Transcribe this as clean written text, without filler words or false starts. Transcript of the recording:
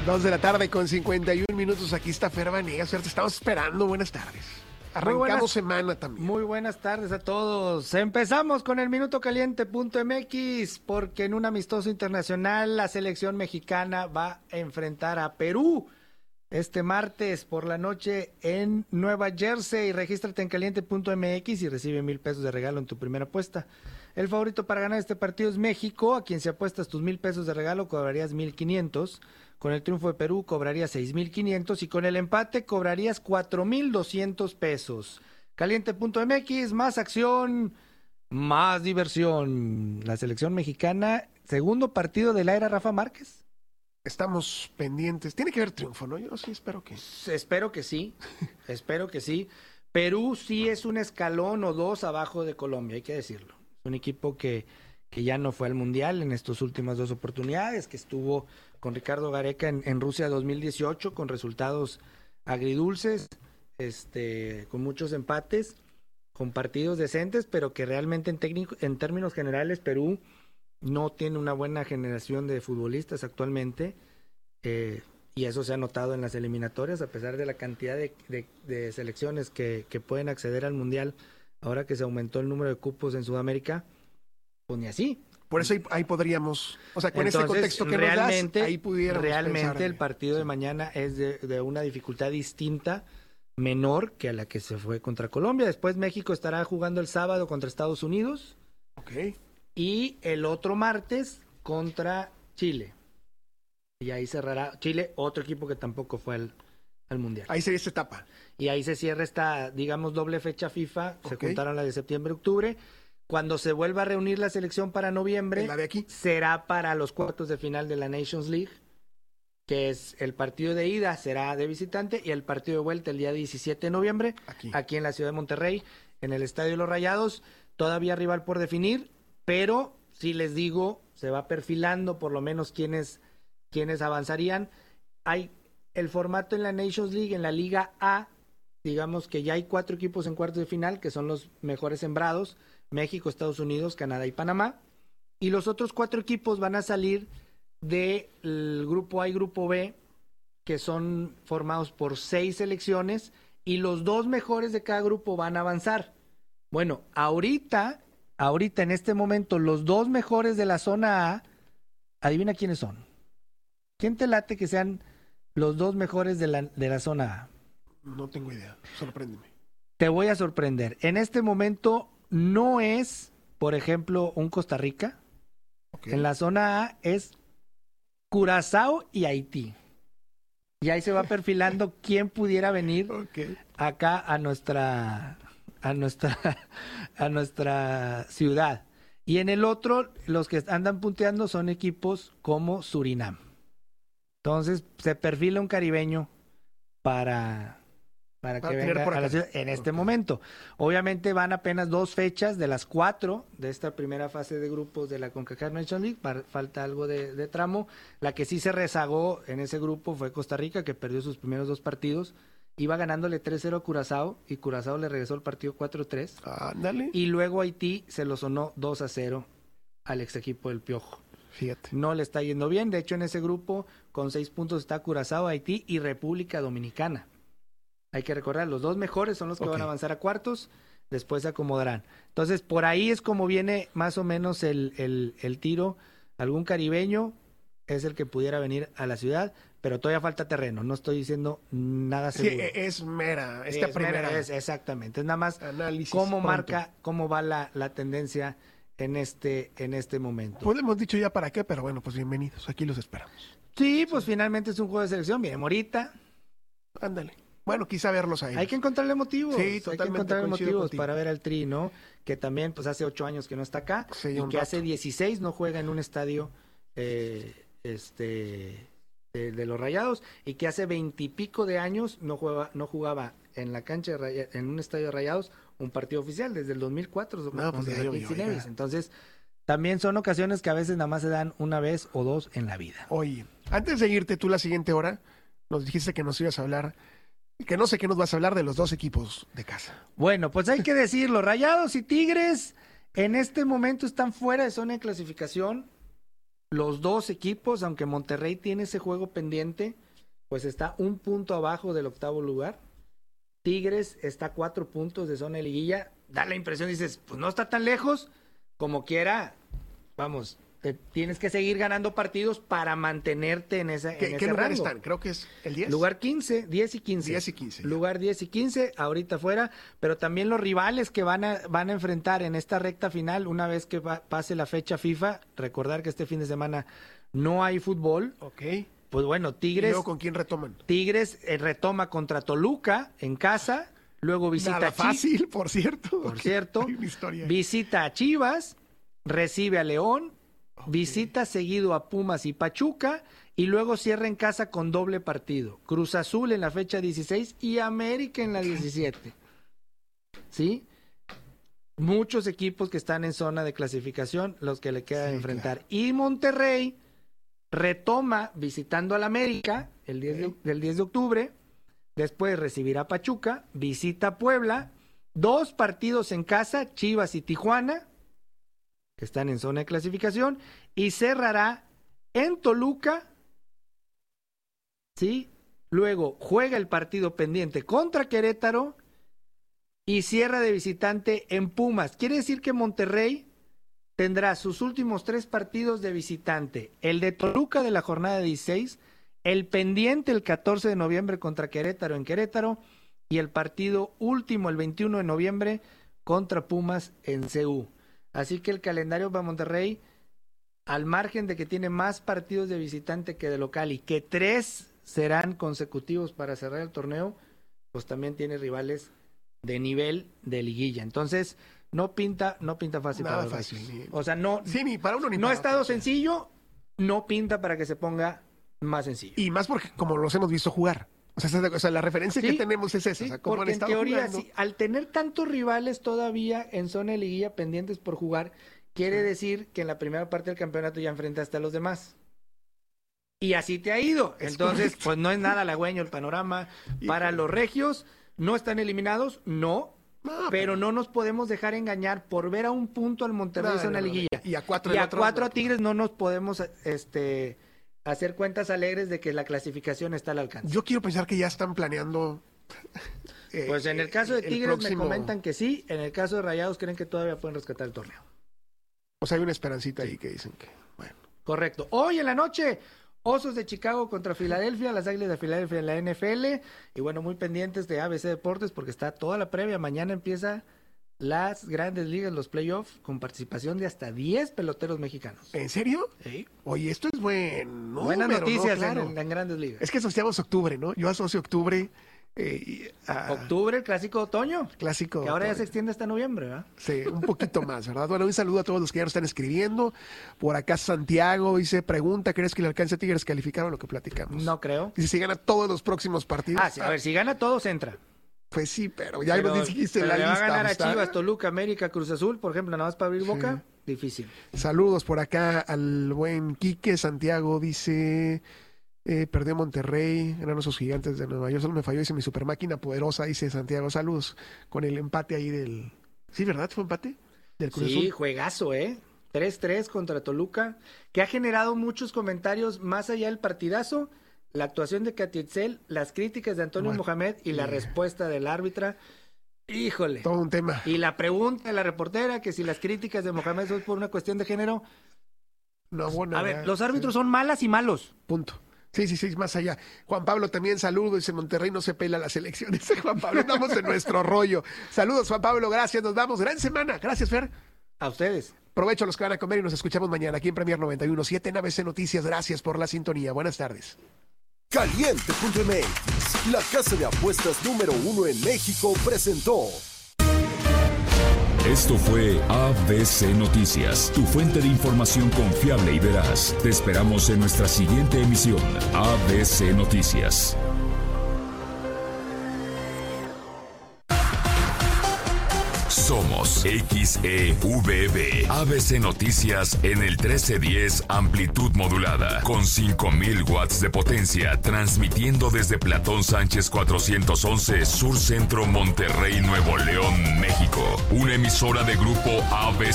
2:51 Aquí está Fer Vanegas. Te estamos esperando. Buenas tardes. Arrancamos semana también. Muy buenas tardes a todos. Empezamos con el minutocaliente.mx porque en un amistoso internacional la selección mexicana va a enfrentar a Perú este martes por la noche en Nueva Jersey. Regístrate en caliente.mx y recibe $1,000 de regalo en tu primera apuesta. El favorito para ganar este partido es México, a quien si apuestas tus $1,000 de regalo cobrarías 1,500. Con el triunfo de Perú cobrarías 6,500 y con el empate cobrarías 4,200 pesos. Caliente.mx, más acción, más diversión. La selección mexicana, segundo partido de la era Rafa Márquez. Estamos pendientes. Tiene que haber triunfo, ¿no? Yo sí espero que. Espero que sí, espero que sí. Perú sí es un escalón o dos abajo de Colombia, hay que decirlo. Es un equipo que ya no fue al Mundial en estas últimas dos oportunidades, que estuvo con Ricardo Gareca en Rusia 2018, con resultados agridulces, con muchos empates, con partidos decentes, pero que realmente en términos generales Perú no tiene una buena generación de futbolistas actualmente, y eso se ha notado en las eliminatorias, a pesar de la cantidad de selecciones que pueden acceder al Mundial, ahora que se aumentó el número de cupos en Sudamérica, pues ni así. Por eso ahí podríamos, o sea, con ese contexto que nos das, ahí pudiéramos realmente el partido de mañana es de una dificultad distinta, menor que a la que se fue contra Colombia. Después México estará jugando el sábado contra Estados Unidos. Okay. Y el otro martes contra Chile. Y ahí cerrará Chile, otro equipo que tampoco fue al Mundial. Ahí sería esta etapa. Y ahí se cierra esta, digamos, doble fecha FIFA. Se juntaron la de septiembre-octubre. Cuando se vuelva a reunir la selección para noviembre, ¿la de aquí? Será para los cuartos de final de la Nations League, que es el partido de ida, será de visitante, y el partido de vuelta el día 17 de noviembre, aquí en la ciudad de Monterrey, en el Estadio de los Rayados. Todavía rival por definir, pero si les digo, se va perfilando por lo menos quienes avanzarían. Hay el formato en la Nations League, en la Liga A, digamos que ya hay 4 equipos en cuartos de final, que son los mejores sembrados: México, Estados Unidos, Canadá y Panamá. Y los otros 4 equipos van a salir del grupo A y grupo B, que son formados por 6 selecciones, y los 2 mejores de cada grupo van a avanzar. Bueno, ahorita en este momento, los 2 mejores de la zona A, adivina quiénes son. ¿Quién te late que sean los 2 mejores de la zona A? No tengo idea, sorpréndeme. Te voy a sorprender. En este momento no es, por ejemplo, un Costa Rica. Okay. En la zona A es Curazao y Haití. Y ahí se va perfilando quién pudiera venir acá a nuestra ciudad. Y en el otro, los que andan punteando son equipos como Surinam. Entonces se perfila un caribeño para que venga a la ciudad en este momento. Obviamente van apenas 2 fechas de las 4 de esta primera fase de grupos de la CONCACAF Nations League. Falta algo de tramo. La que sí se rezagó en ese grupo fue Costa Rica, que perdió sus primeros 2 partidos. Iba ganándole 3-0 a Curazao, y Curazao le regresó el partido 4-3. Ándale. Y luego Haití se lo sonó 2-0 al ex equipo del Piojo. Fíjate. No le está yendo bien. De hecho, en ese grupo con 6 puntos está Curazao, Haití y República Dominicana. Hay que recordar, los 2 mejores son los que van a avanzar a cuartos, después se acomodarán. Entonces, por ahí es como viene más o menos el tiro. Algún caribeño es el que pudiera venir a la ciudad, pero todavía falta terreno. No estoy diciendo nada seguro. Sí, es mera, primera. Exactamente, es nada más análisis cómo marca, cómo va la tendencia en este momento. Pues hemos dicho ya para qué, pero bueno, pues bienvenidos, aquí los esperamos. Sí, pues finalmente es un juego de selección, viene Morita. Ándale. Bueno, quizá verlos ahí. Hay que encontrarle motivos. Sí, totalmente. Hay que encontrarle motivos para ver al Tri, ¿no? Que también, pues hace 8 años que no está acá, y que hace 16 no juega en un estadio de los Rayados, y que hace 20 y pico de años no jugaba en la cancha en un estadio de Rayados un partido oficial desde el 2004. Entonces, también son ocasiones que a veces nada más se dan una vez o 2 en la vida. Oye, antes de irte tú la siguiente hora, nos dijiste que nos ibas a hablar, que no sé qué nos vas a hablar de los 2 equipos de casa. Bueno, pues hay que decirlo, Rayados y Tigres en este momento están fuera de zona de clasificación. los dos equipos, aunque Monterrey tiene ese juego pendiente, pues está 1 punto abajo del 8º lugar. Tigres está a 4 puntos de zona de liguilla. Da la impresión, dices, pues no está tan lejos. Como quiera, vamos, tienes que seguir ganando partidos para mantenerte en ese ¿Qué lugar rango. están? Creo que es el 10. Lugar 15, 10 y 15. 10 y 15. Lugar 10 y 15, ahorita fuera, pero también los rivales que van a enfrentar en esta recta final, una vez que pase la fecha FIFA, recordar que este fin de semana no hay fútbol. Ok. Pues bueno, Tigres. ¿Y luego con quién retoman? Tigres retoma contra Toluca en casa, luego visita Nada fácil, por cierto. Por cierto, Hay una historia. Visita a Chivas, recibe a León, visita seguido a Pumas y Pachuca, y luego cierra en casa con doble partido. Cruz Azul en la fecha 16 y América en la 17. ¿Sí? Muchos equipos que están en zona de clasificación, los que le queda enfrentar. Claro. Y Monterrey retoma visitando al América el 10 de octubre, después recibirá a Pachuca, visita a Puebla, 2 partidos en casa, Chivas y Tijuana, que están en zona de clasificación, y cerrará en Toluca, ¿sí? Luego juega el partido pendiente contra Querétaro y cierra de visitante en Pumas. Quiere decir que Monterrey tendrá sus últimos 3 partidos de visitante, el de Toluca de la jornada 16, el pendiente el 14 de noviembre contra Querétaro en Querétaro, y el partido último el 21 de noviembre contra Pumas en CU. Así que el calendario para Monterrey, al margen de que tiene más partidos de visitante que de local y que 3 serán consecutivos para cerrar el torneo, pues también tiene rivales de nivel de liguilla. Entonces, no pinta fácil. Nada para los fácil. Rayos. O sea, no, sí, ni para uno ni no para ha estado otro. sencillo, no pinta para que se ponga más sencillo. Y más porque como los hemos visto jugar. O sea, la referencia que tenemos es esa. Sí, o sea, cómo porque han estado en teoría, jugando. al tener tantos rivales todavía en zona de liguilla pendientes por jugar, quiere decir que en la primera parte del campeonato ya enfrentaste a los demás. Y así te ha ido. Entonces, pues no es nada halagüeño el panorama para los regios. No están eliminados, no. Pero no nos podemos dejar engañar por ver a 1 punto al Monterrey en la liguilla. Y a 4 a Tigres no nos podemos hacer cuentas alegres de que la clasificación está al alcance. Yo quiero pensar que ya están planeando. Pues en el caso de Tigres me comentan que sí, en el caso de Rayados creen que todavía pueden rescatar el torneo. O sea, hay una esperancita ahí que dicen que, bueno. Correcto. Hoy en la noche, Osos de Chicago contra Filadelfia, las Águilas de Filadelfia en la NFL, y bueno, muy pendientes de ABC Deportes porque está toda la previa. Mañana empieza las Grandes Ligas, los playoffs, con participación de hasta 10 peloteros mexicanos. ¿En serio? Sí. Oye, esto es bueno. Buenas noticias, ¿no? Claro. en Grandes Ligas. Es que asociamos octubre, ¿no? Yo asocio octubre. Octubre, el clásico de otoño. Clásico. Que ahora ya se extiende hasta noviembre, ¿verdad? Sí, un poquito más, ¿verdad? Bueno, un saludo a todos los que ya nos están escribiendo. Por acá Santiago dice, pregunta, ¿crees que le alcance a Tigres calificar lo que platicamos? No creo. Dice, si gana todos los próximos partidos. Sí, a ver, si gana todos, entra. Pues sí, pero ya nos dijiste la lista. lista. Va a ganar a Chivas, Toluca, América, Cruz Azul, por ejemplo, nada más para abrir boca, difícil. Saludos por acá al buen Quique. Santiago dice... perdió Monterrey, eran esos gigantes de Nueva York, solo me falló, dice mi super máquina poderosa, dice Santiago, saludos, con el empate ahí del... ¿Sí, verdad? ¿Fue empate? Del Cruz Azul. Sí, juegazo, 3-3 contra Toluca, que ha generado muchos comentarios más allá del partidazo, la actuación de Catietzel, las críticas de Antonio Mohamed y la respuesta del árbitra. Híjole. Todo un tema. Y la pregunta de la reportera, que si las críticas de Mohamed son por una cuestión de género. No, bueno, a ver, los árbitros son malas y malos. Punto. Sí, más allá. Juan Pablo también saludo, dice Monterrey no se pela las elecciones. Juan Pablo, estamos en nuestro rollo. Saludos, Juan Pablo, gracias, nos vamos. Gran semana, gracias, Fer. A ustedes. Provecho a los que van a comer y nos escuchamos mañana aquí en Premier 91.7 en ABC Noticias. Gracias por la sintonía. Buenas tardes. Caliente.mx, la casa de apuestas número 1 en México, presentó. Esto fue ABC Noticias, tu fuente de información confiable y veraz. Te esperamos en nuestra siguiente emisión, ABC Noticias. Somos XEVB, ABC Noticias en el 1310 amplitud modulada, con 5000 watts de potencia, transmitiendo desde Platón Sánchez 411, Sur Centro, Monterrey, Nuevo León, México. Una emisora de grupo ABC.